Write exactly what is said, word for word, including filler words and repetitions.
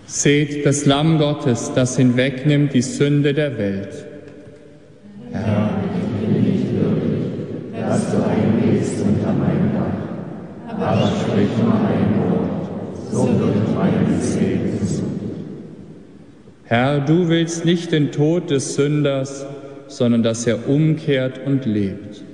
Seht das Lamm Gottes, das hinwegnimmt die Sünde der Welt. Herr, ich bin nicht würdig, dass du eingehst unter mein Dach, aber sprich nur ein Wort, so wird mein Seele gesund. Herr, du willst nicht den Tod des Sünders, sondern dass er umkehrt und lebt.